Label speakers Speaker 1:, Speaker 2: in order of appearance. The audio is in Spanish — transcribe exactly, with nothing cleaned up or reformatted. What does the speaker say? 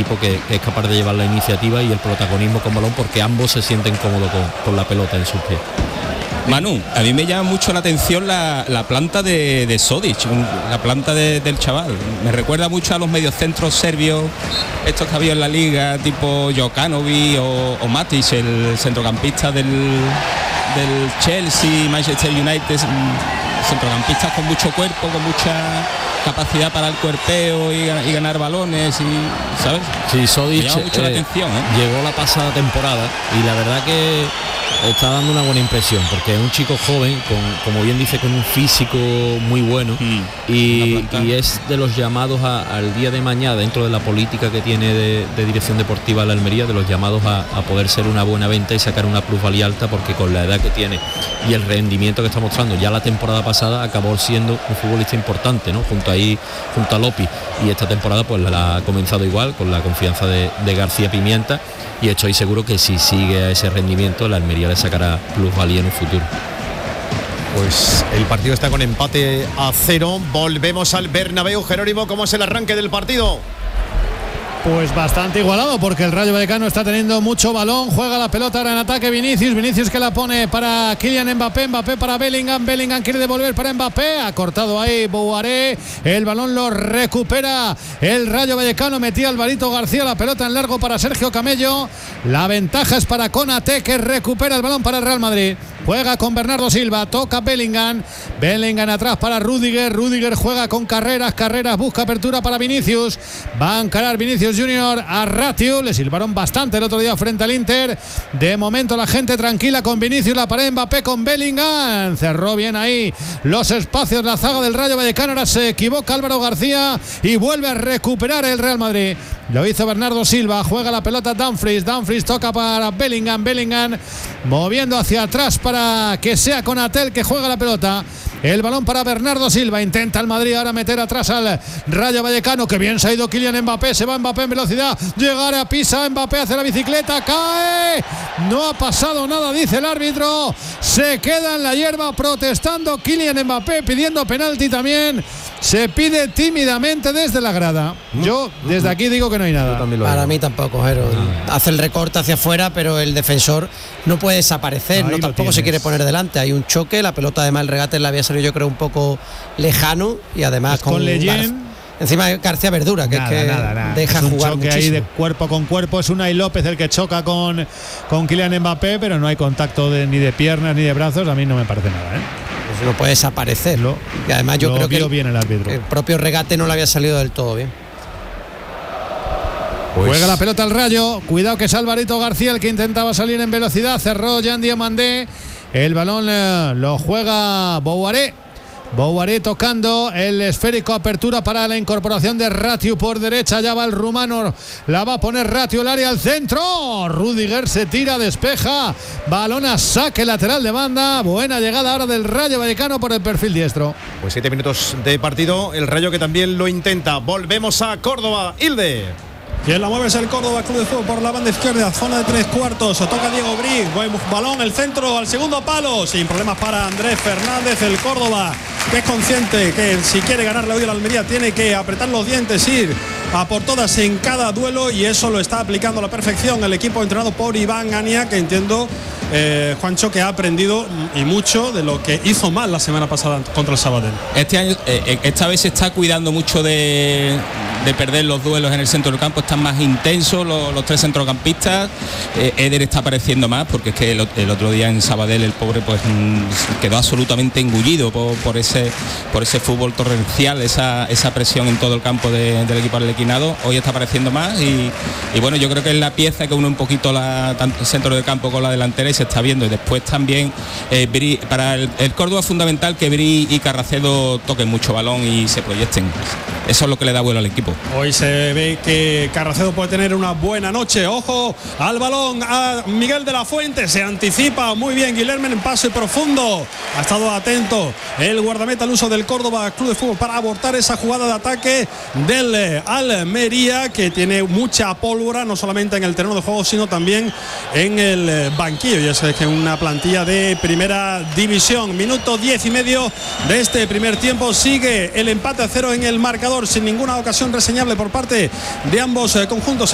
Speaker 1: equipo que, que es capaz de llevar la iniciativa y el protagonismo con balón, porque ambos se sienten cómodos con, con la pelota en sus pies.
Speaker 2: Manu, a mí me llama mucho la atención la, la planta de, de Sodic, la planta de, del chaval. Me recuerda mucho a los mediocentros serbios, estos que había en la liga, tipo Jokanovic o, o Matic, el centrocampista del, del Chelsea, Manchester United, centrocampistas con mucho cuerpo, con mucha capacidad para el cuerpeo y, y ganar balones, y ¿sabes?
Speaker 1: Sí, Sodic
Speaker 2: me llama mucho
Speaker 1: eh,
Speaker 2: la atención, ¿eh?
Speaker 1: Llegó la pasada temporada y la verdad que está dando una buena impresión, porque es un chico joven, con, como bien dice, con un físico muy bueno, mm, y, y es de los llamados a, al día de mañana, dentro de la política que tiene de, de dirección deportiva la Almería, de los llamados a, a poder ser una buena venta y sacar una plusvalía alta, porque con la edad que tiene y el rendimiento que está mostrando, ya la temporada pasada acabó siendo un futbolista importante, ¿no? Junto ahí, junto a Lopi, y esta temporada pues la ha comenzado igual, con la confianza de, de García Pimienta, y estoy seguro que si sigue a ese rendimiento, la Almería le sacará plusvalía en un futuro.
Speaker 3: Pues el partido está con empate a cero. Volvemos al Bernabéu. Jerónimo, ¿cómo es el arranque del partido?
Speaker 4: Pues bastante igualado, porque el Rayo Vallecano está teniendo mucho balón, juega la pelota ahora en ataque Vinicius, Vinicius que la pone para Kylian Mbappé, Mbappé para Bellingham, Bellingham quiere devolver para Mbappé, ha cortado ahí Bouaré, el balón lo recupera el Rayo Vallecano, metía Alvarito García, la pelota en largo para Sergio Camello, la ventaja es para Konaté, que recupera el balón para el Real Madrid. Juega con Bernardo Silva, toca Bellingham, Bellingham atrás para Rüdiger, Rüdiger juega con Carreras, Carreras busca apertura para Vinicius, va a encarar Vinicius Junior a Ratiu, le silbaron bastante el otro día frente al Inter, de momento la gente tranquila con Vinicius, la pared Mbappé con Bellingham, cerró bien ahí los espacios la zaga del Rayo Vallecano, ahora se equivoca Álvaro García y vuelve a recuperar el Real Madrid. Lo hizo Bernardo Silva, juega la pelota Dumfries, Dumfries toca para Bellingham, Bellingham moviendo hacia atrás para que sea Konaté que juega la pelota. El balón para Bernardo Silva, intenta el Madrid ahora meter atrás al Rayo Vallecano, que bien se ha ido Kylian Mbappé, se va Mbappé en velocidad, llegar a pisa, Mbappé hace la bicicleta, cae, no ha pasado nada, dice el árbitro, se queda en la hierba protestando Kylian Mbappé, pidiendo penalti también, se pide tímidamente desde la grada. Yo desde aquí digo que no hay nada.
Speaker 5: Para mí tampoco, Jero. Hace el recorte hacia afuera, pero el defensor no puede desaparecer, ahí no tampoco se quiere poner delante, hay un choque, la pelota además el regate le había salido yo creo un poco lejano y además
Speaker 4: pues con, con Leyen
Speaker 5: Gar- encima García Verdura, que nada, es que nada, nada.
Speaker 4: deja
Speaker 5: es un
Speaker 4: jugar
Speaker 5: choque
Speaker 4: muchísimo. Ahí de cuerpo con cuerpo, es Unai López el que choca con, con Kylian Mbappé, pero no hay contacto de, ni de piernas ni de brazos, a mí no me parece nada, ¿eh?
Speaker 5: Pues no puede desaparecer, ¿no? Y además yo creo que el,
Speaker 4: bien el, árbitro.
Speaker 5: el propio regate no le había salido del todo bien.
Speaker 4: Pues juega la pelota al Rayo, cuidado que es Alvarito García el que intentaba salir en velocidad, cerró Jean Diomandé, el balón eh, lo juega Bouaré, Bouaré tocando el esférico, apertura para la incorporación de Ratiu por derecha, ya va el rumano, la va a poner Ratiu, el área al centro, Rüdiger se tira, despeja, balón a saque lateral de banda, buena llegada ahora del Rayo Vallecano por el perfil diestro.
Speaker 3: Pues siete minutos de partido, el Rayo que también lo intenta, volvemos a Córdoba, Hilde.
Speaker 6: Quien la mueve es el Córdoba Club de Fútbol por la banda izquierda, zona de tres cuartos, toca Diego Briz, buen balón, el centro al segundo palo, sin problemas para Andrés Fernández, el Córdoba, que es consciente que si quiere ganarle hoy a la Almería tiene que apretar los dientes, ir a por todas en cada duelo, y eso lo está aplicando a la perfección el equipo entrenado por Iván Ania, que entiendo, eh, Juancho, que ha aprendido y mucho de lo que hizo mal la semana pasada contra el Sabadell.
Speaker 2: Este año, eh, esta vez se está cuidando mucho de, de perder los duelos en el centro del campo, están más intensos los, los tres centrocampistas, eh, Eder está apareciendo más, porque es que el, el otro día en Sabadell el pobre pues quedó absolutamente engullido por, por ese por ese fútbol torrencial, esa, esa presión en todo el campo de, del equipo arlequinado. Hoy está apareciendo más y, y bueno, yo creo que es la pieza que une un poquito la, tanto el centro del campo con la delantera y se está viendo, y después también eh, Bri, para el, el Córdoba es fundamental que Bri y Carracedo toquen mucho balón y se proyecten, eso es lo que le da vuelo al equipo.
Speaker 6: Hoy se ve que Carracedo puede tener una buena noche, ojo al balón, a Miguel de la Fuente, se anticipa muy bien Guilherme en pase profundo, ha estado atento el guardameta al uso del Córdoba Club de Fútbol para abortar esa jugada de ataque del Almería, que tiene mucha pólvora no solamente en el terreno de juego sino también en el banquillo, ya sabes que es una plantilla de primera división. Minuto diez y medio de este primer tiempo, sigue el empate a cero en el marcador sin ninguna ocasión reseñable por parte de ambos conjuntos.